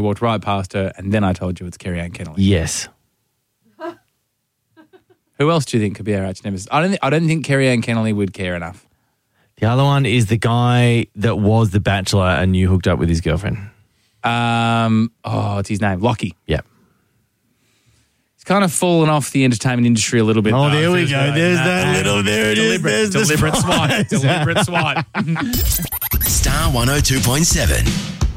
walked right past her, and then I told you it's Kerry-Anne Kennelly. Yes. Who else do you think could be our arch nemesis? I don't think Kerry-Anne Kennelly would care enough. The other one is the guy that was the Bachelor and you hooked up with his girlfriend. What's his name? Lockie. Yeah. He's kind of fallen off the entertainment industry a little bit. Oh, there we go. There's that little, there it is. There's the deliberate swipe. Deliberate swipe. Star 102.7.